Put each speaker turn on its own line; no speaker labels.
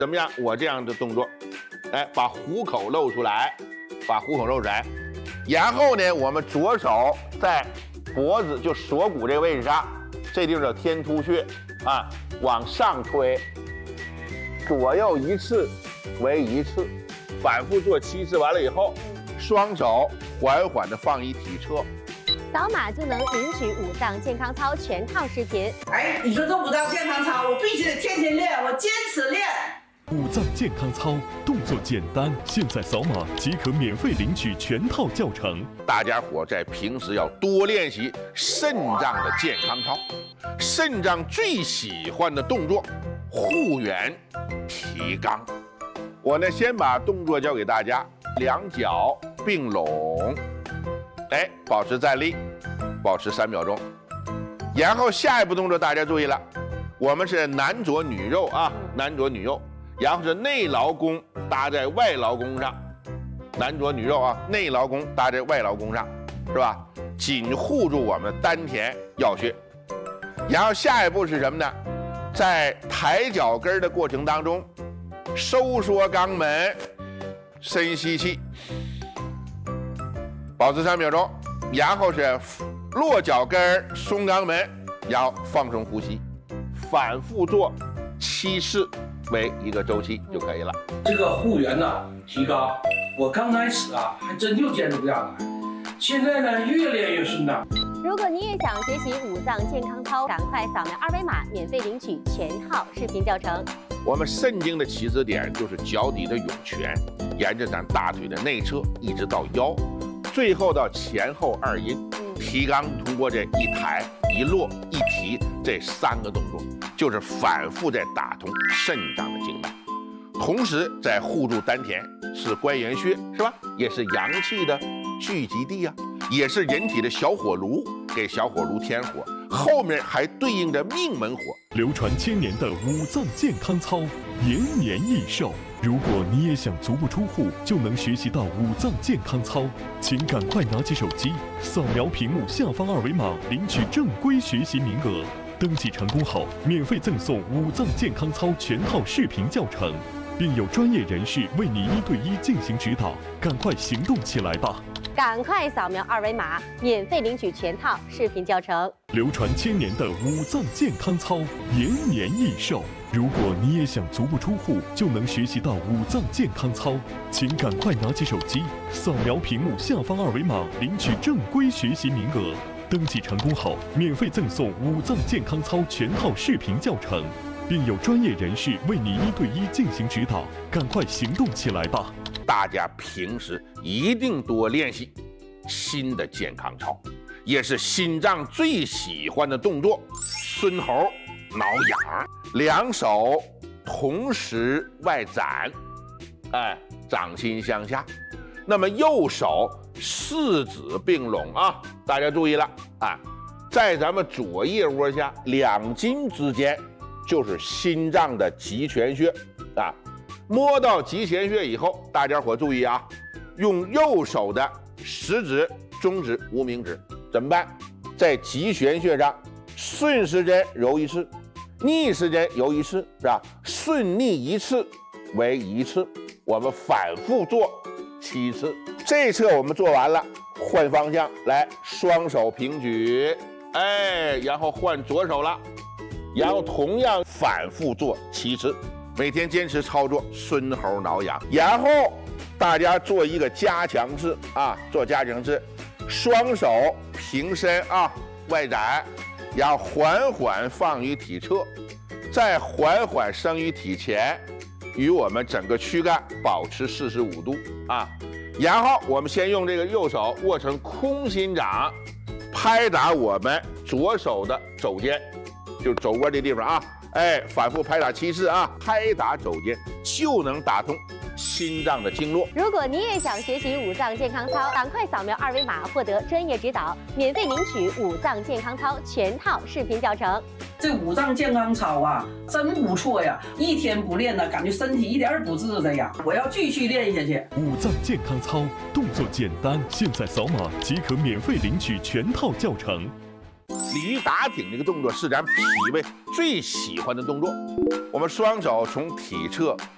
怎么样？我这样的动作，哎，把虎口露出来，然后呢，我们左手在脖子就锁骨这个位置上，这地方叫天突穴啊，往上推，左右一次为一次，反复做7次，完了以后，双手缓缓地放于体侧。
扫码就能领取五脏健康操全套视频。
哎，你说这五脏健康操，我必须得天天练，我坚持练。
五脏健康操动作简单，现在扫码即可免费领取全套教程。
大家伙在平时要多练习肾脏的健康操，肾脏最喜欢的动作，护圆、提肛。我呢，先把动作教给大家，两脚并拢，哎，保持站立，保持3秒钟。然后下一步动作大家注意了，我们是男左女右啊，男左女右。然后是内劳宫搭在外劳宫上，男左女右啊，内劳宫搭在外劳宫上，是吧？紧护住我们丹田要穴。然后下一步是什么呢？在抬脚跟的过程当中，收缩肛门，深吸气，保持3秒钟。然后是落脚跟，松肛门，然后放松呼吸，反复做7次。为一个周期就可以了。
这个护圆呢，提高，我刚开始啊还真就坚持不下来，现在呢越练越顺畅。
如果你也想学习五脏健康操，赶快扫描2维码，免费领取全套视频教程。
我们肾经的起始点就是脚底的涌泉，沿着咱大腿的内侧一直到腰，最后到前后2阴。提肛通过这一抬、一落、一提这3个动作，就是反复在打通肾脏的经脉，同时在护住丹田，是关元穴，是吧？也是阳气的聚集地啊，也是人体的小火炉，给小火炉添火，后面还对应着命门火。
流传1000年的五脏健康操，延年益寿。如果你也想足不出户就能学习到五脏健康操，请赶快拿起手机，扫描屏幕下方2维码，领取正规学习名额。登记成功后，免费赠送五脏健康操全套视频教程，并有专业人士为你1对1进行指导。赶快行动起来吧！
赶快扫描2维码，免费领取全套视频教程。
流传1000年的五脏健康操，延年益寿。如果你也想足不出户就能学习到五脏健康操，请赶快拿起手机，扫描屏幕下方2维码，领取正规学习名额。登记成功后，免费赠送五脏健康操全套视频教程，并有专业人士为你1对1进行指导。赶快行动起来吧！
大家平时一定多练习新的健康操，也是心脏最喜欢的动作，孙猴挠痒，两手同时外展，哎，掌心向下。那么右手4指并拢啊，大家注意了啊，在咱们左腋窝下2筋之间就是心脏的极泉穴啊。摸到极泉穴以后，大家伙注意啊，用右手的食指、中指、无名指怎么办？在极泉穴上顺时针揉1次，逆时针揉1次，是吧？顺逆1次为1次，我们反复做7次。这侧我们做完了，换方向来，双手平举，哎，然后换左手了，然后同样反复做7次。每天坚持操作孙猴挠痒，然后大家做一个加强式啊，做加强式，双手平伸啊，外展，然后缓缓放于体侧，再缓缓升于体前，与我们整个躯干保持45度啊。然后我们先用这个右手握成空心掌，拍打我们左手的肘尖，就是肘窝这地方啊。哎，反复拍打7次啊，拍打肘尖就能打通心脏的经络。
如果你也想学习五脏健康操，赶快扫描2维码，获得专业指导，免费领取五脏健康操全套视频教程。
这五脏健康操啊，真不错呀！一天不练呢，感觉身体一点儿不自在呀。我要继续练下去。
五脏健康操动作简单，现在扫码即可免费领取全套教程。
鲤鱼打挺这个动作是咱脾胃最喜欢的动作。我们双手从体侧